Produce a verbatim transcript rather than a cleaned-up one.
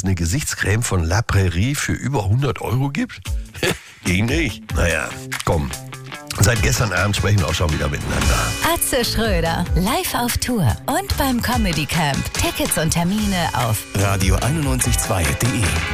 eine Gesichtscreme von La Prairie für über hundert Euro gibt? Ich nicht. Naja, komm. Seit gestern Abend sprechen wir auch schon wieder miteinander. Atze Schröder, live auf Tour und beim Comedy Camp. Tickets und Termine auf radio einundneunzig Komma zwei punkt de.